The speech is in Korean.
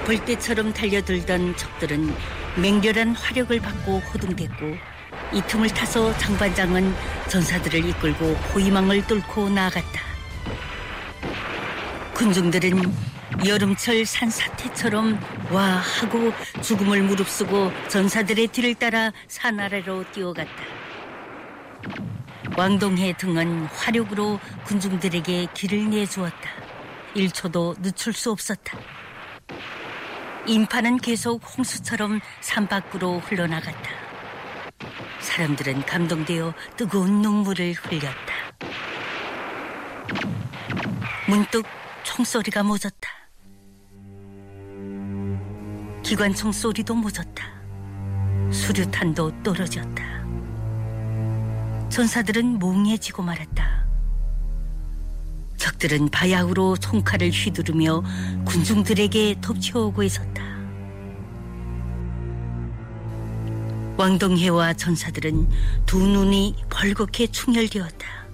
벌떼처럼 달려들던 적들은 맹렬한 화력을 받고 호둥댔고 이 틈을 타서 장반장은 전사들을 이끌고 포위망을 뚫고 나아갔다. 군중들은 여름철 산사태처럼 와 하고 죽음을 무릅쓰고 전사들의 뒤를 따라 산 아래로 뛰어갔다. 왕동해 등은 화력으로 군중들에게 길을 내주었다. 1초도 늦출 수 없었다. 인파는 계속 홍수처럼 산 밖으로 흘러나갔다. 사람들은 감동되어 뜨거운 눈물을 흘렸다. 문득 총소리가 멎었다. 기관총 소리도 멎었다. 수류탄도 떨어졌다. 전사들은 몽해지고 말았다. 적들은 바야흐로 총칼을 휘두르며 군중들에게 덮쳐오고 있었다. 왕동해와 전사들은 두 눈이 벌겋게 충혈되었다.